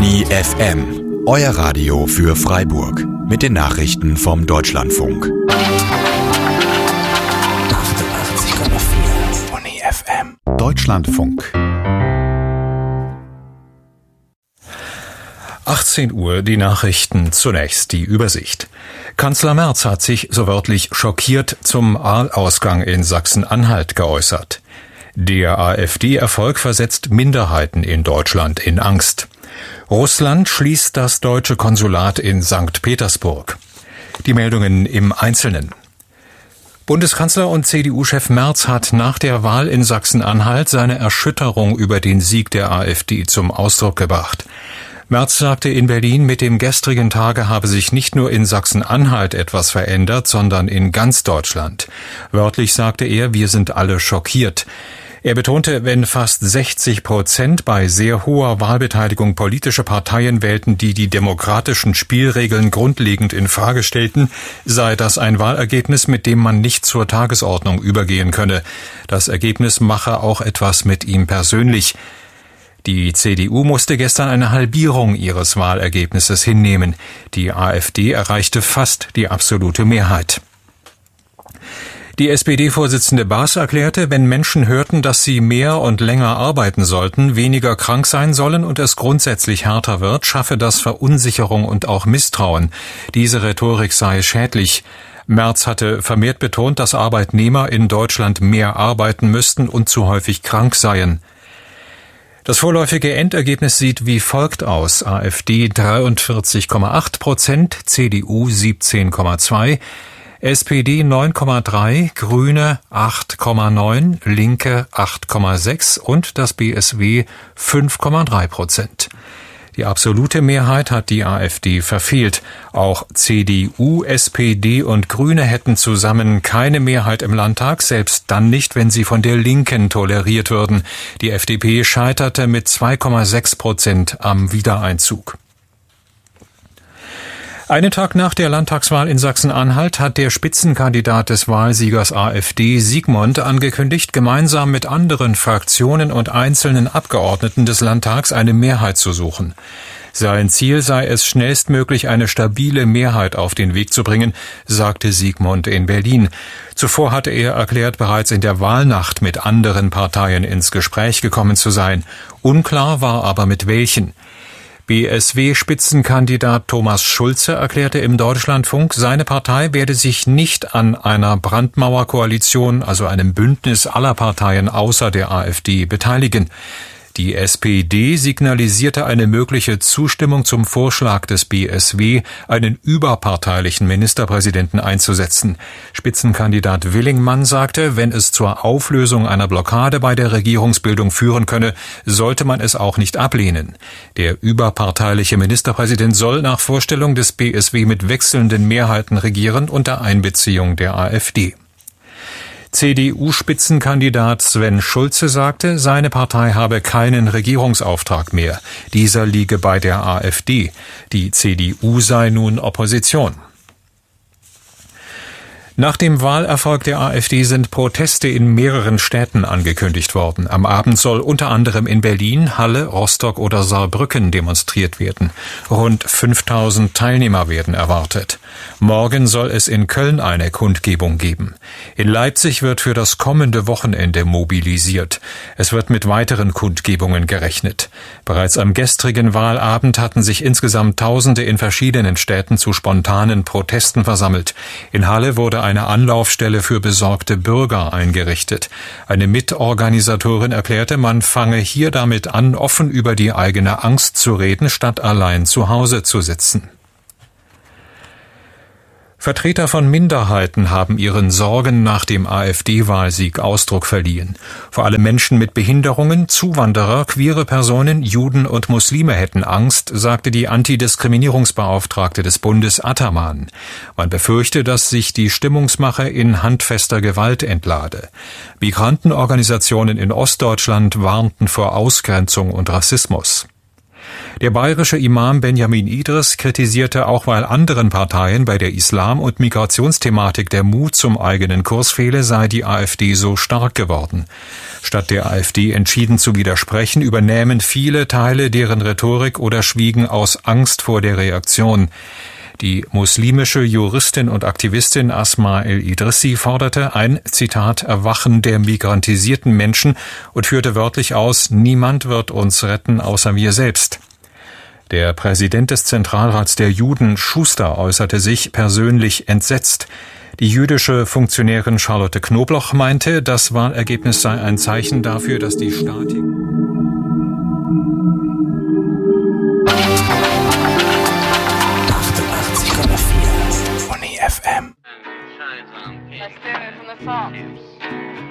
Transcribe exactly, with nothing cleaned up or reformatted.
Bonnie F M, euer Radio für Freiburg mit den Nachrichten vom Deutschlandfunk. achtundachtzig Komma vier Bonnie F M. Deutschlandfunk. achtzehn Uhr, die Nachrichten, zunächst die Übersicht. Kanzler Merz hat sich so wörtlich schockiert zum Wahlausgang in Sachsen-Anhalt geäußert. Der AfD-Erfolg versetzt Minderheiten in Deutschland in Angst. Russland schließt das deutsche Konsulat in Sankt Petersburg. Die Meldungen im Einzelnen. Bundeskanzler und C D U-Chef Merz hat nach der Wahl in Sachsen-Anhalt seine Erschütterung über den Sieg der AfD zum Ausdruck gebracht. Merz sagte in Berlin, mit dem gestrigen Tage habe sich nicht nur in Sachsen-Anhalt etwas verändert, sondern in ganz Deutschland. Wörtlich sagte er, wir sind alle schockiert. Er betonte, wenn fast sechzig Prozent bei sehr hoher Wahlbeteiligung politische Parteien wählten, die die demokratischen Spielregeln grundlegend in Frage stellten, sei das ein Wahlergebnis, mit dem man nicht zur Tagesordnung übergehen könne. Das Ergebnis mache auch etwas mit ihm persönlich. Die C D U musste gestern eine Halbierung ihres Wahlergebnisses hinnehmen. Die AfD erreichte fast die absolute Mehrheit. Die S P D-Vorsitzende Baas erklärte, wenn Menschen hörten, dass sie mehr und länger arbeiten sollten, weniger krank sein sollen und es grundsätzlich härter wird, schaffe das Verunsicherung und auch Misstrauen. Diese Rhetorik sei schädlich. Merz hatte vermehrt betont, dass Arbeitnehmer in Deutschland mehr arbeiten müssten und zu häufig krank seien. Das vorläufige Endergebnis sieht wie folgt aus. AfD dreiundvierzig Komma acht Prozent, C D U siebzehn Komma zwei, S P D neun Komma drei, Grüne acht Komma neun, Linke acht Komma sechs und das B S W fünf Komma drei Prozent. Die absolute Mehrheit hat die AfD verfehlt. Auch C D U, S P D und Grüne hätten zusammen keine Mehrheit im Landtag, selbst dann nicht, wenn sie von der Linken toleriert würden. Die F D P scheiterte mit zwei Komma sechs Prozent am Wiedereinzug. Einen Tag nach der Landtagswahl in Sachsen-Anhalt hat der Spitzenkandidat des Wahlsiegers AfD, Sigmund, angekündigt, gemeinsam mit anderen Fraktionen und einzelnen Abgeordneten des Landtags eine Mehrheit zu suchen. Sein Ziel sei es, schnellstmöglich eine stabile Mehrheit auf den Weg zu bringen, sagte Sigmund in Berlin. Zuvor hatte er erklärt, bereits in der Wahlnacht mit anderen Parteien ins Gespräch gekommen zu sein. Unklar war aber mit welchen. B S W-Spitzenkandidat Thomas Schulze erklärte im Deutschlandfunk, seine Partei werde sich nicht an einer Brandmauerkoalition, also einem Bündnis aller Parteien außer der AfD, beteiligen. Die S P D signalisierte eine mögliche Zustimmung zum Vorschlag des B S W, einen überparteilichen Ministerpräsidenten einzusetzen. Spitzenkandidat Willingmann sagte, wenn es zur Auflösung einer Blockade bei der Regierungsbildung führen könne, sollte man es auch nicht ablehnen. Der überparteiliche Ministerpräsident soll nach Vorstellung des B S W mit wechselnden Mehrheiten regieren unter Einbeziehung der AfD. C D U-Spitzenkandidat Sven Schulze sagte, seine Partei habe keinen Regierungsauftrag mehr. Dieser liege bei der AfD. Die C D U sei nun Opposition. Nach dem Wahlerfolg der AfD sind Proteste in mehreren Städten angekündigt worden. Am Abend soll unter anderem in Berlin, Halle, Rostock oder Saarbrücken demonstriert werden. Rund fünftausend Teilnehmer werden erwartet. Morgen soll es in Köln eine Kundgebung geben. In Leipzig wird für das kommende Wochenende mobilisiert. Es wird mit weiteren Kundgebungen gerechnet. Bereits am gestrigen Wahlabend hatten sich insgesamt Tausende in verschiedenen Städten zu spontanen Protesten versammelt. In Halle wurde eine Anlaufstelle für besorgte Bürger eingerichtet. Eine Mitorganisatorin erklärte, man fange hier damit an, offen über die eigene Angst zu reden, statt allein zu Hause zu sitzen. Vertreter von Minderheiten haben ihren Sorgen nach dem AfD-Wahlsieg Ausdruck verliehen. Vor allem Menschen mit Behinderungen, Zuwanderer, queere Personen, Juden und Muslime hätten Angst, sagte die Antidiskriminierungsbeauftragte des Bundes Ataman. Man befürchte, dass sich die Stimmungsmache in handfester Gewalt entlade. Migrantenorganisationen in Ostdeutschland warnten vor Ausgrenzung und Rassismus. Der bayerische Imam Benjamin Idris kritisierte, auch weil anderen Parteien bei der Islam- und Migrationsthematik der Mut zum eigenen Kurs fehle, sei die AfD so stark geworden. Statt der AfD entschieden zu widersprechen, übernähmen viele Teile deren Rhetorik oder schwiegen aus Angst vor der Reaktion. Die muslimische Juristin und Aktivistin Asma El-Idrissi forderte ein, Zitat, Erwachen der migrantisierten Menschen und führte wörtlich aus, niemand wird uns retten außer wir selbst. Der Präsident des Zentralrats der Juden, Schuster, äußerte sich persönlich entsetzt. Die jüdische Funktionärin Charlotte Knobloch meinte, das Wahlergebnis sei ein Zeichen dafür, dass die Statik